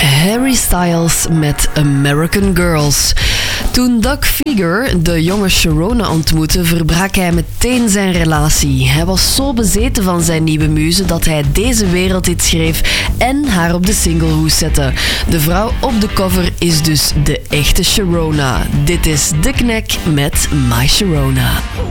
Harry Styles met American Girls. Toen Doug Figure de jonge Sharona ontmoette, verbrak hij meteen zijn relatie. Hij was zo bezeten van zijn nieuwe muze dat hij deze wereldhit schreef en haar op de singlehoes zette. De vrouw op de cover is dus de echte Sharona. Dit is De Knek met My Sharona.